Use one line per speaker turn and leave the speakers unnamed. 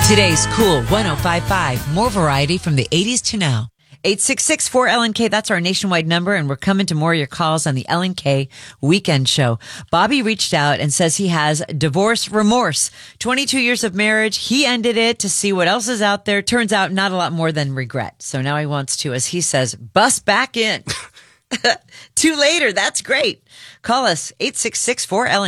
Today's Cool 105.5. More variety from the 80s to now. 866-4LNK. That's our nationwide number, and we're coming to more of your calls on the LNK Weekend Show. Bobby reached out and says he has divorce remorse. 22 years of marriage. He ended it to see what else is out there. Turns out not a lot more than regret. So now he wants to, as he says, bust back in. Too later. That's great. Call us 866-4LNK.